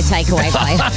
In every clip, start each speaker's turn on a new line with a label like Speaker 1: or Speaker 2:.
Speaker 1: takeaway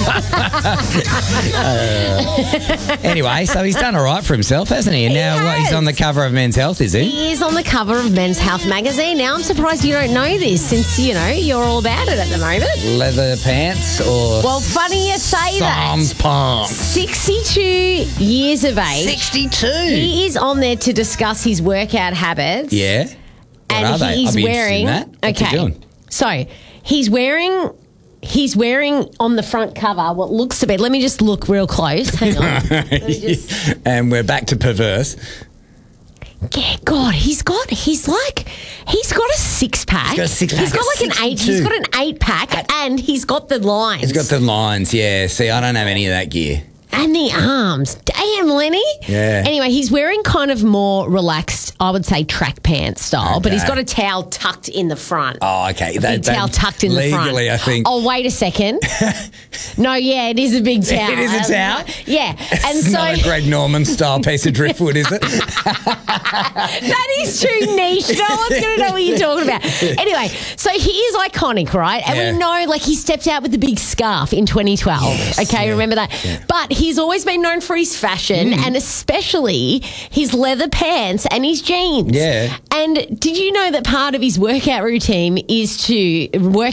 Speaker 1: place.
Speaker 2: Anyway, so he's done all right for himself, hasn't he? And now he's on the cover of Men's Health, is he?
Speaker 1: He is on the cover of Men's Health magazine. Now, I'm surprised you don't know this since, you're all about it at the moment.
Speaker 2: Leather pants or...
Speaker 1: Well, funny you say that.
Speaker 2: Sans pants.
Speaker 1: 62 years of age.
Speaker 2: 62?
Speaker 1: He is on there to discuss his workout habits.
Speaker 2: Yeah. What are they?
Speaker 1: He's
Speaker 2: I'd be
Speaker 1: wearing...
Speaker 2: interested in that. What's he doing?
Speaker 1: So, he's wearing on the front cover what looks to be... Let me just look real close. Hang on.
Speaker 2: And we're back to perverse.
Speaker 1: Yeah, God, he's got a six-pack.
Speaker 2: He's got a six-pack.
Speaker 1: He's got like an 8-pack, and he's got the lines.
Speaker 2: He's got the lines, yeah. See, I don't have any of that gear.
Speaker 1: And the arms. Damn, Lenny.
Speaker 2: Yeah.
Speaker 1: Anyway, he's wearing kind of more relaxed, I would say, track pants style, but he's got a towel tucked in the front.
Speaker 2: Oh, okay.
Speaker 1: Big towel tucked in the front.
Speaker 2: Legally, I think.
Speaker 1: Oh, wait a second. No, yeah, it is a big towel.
Speaker 2: It is a towel?
Speaker 1: Yeah. And
Speaker 2: It's
Speaker 1: so
Speaker 2: not a Greg Norman style piece of driftwood, is it?
Speaker 1: that is too niche. No one's going to know what you're talking about. Anyway, so he is iconic, right? And we know, like, he stepped out with the big scarf in 2012.
Speaker 2: Yes,
Speaker 1: okay, remember that?
Speaker 2: Yeah.
Speaker 1: But he's always been known for his fashion and especially his leather pants and his jeans.
Speaker 2: Yeah.
Speaker 1: And did you know that part of his workout routine is to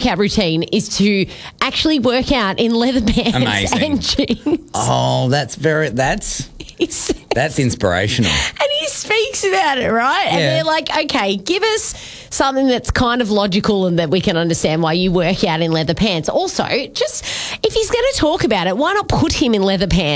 Speaker 1: actually work out in leather pants and jeans?
Speaker 2: Oh, that's inspirational.
Speaker 1: And he speaks about it, right? And they're like, okay, give us something that's kind of logical and that we can understand why you work out in leather pants. Also, just if he's going to talk about it, why not put him in leather pants?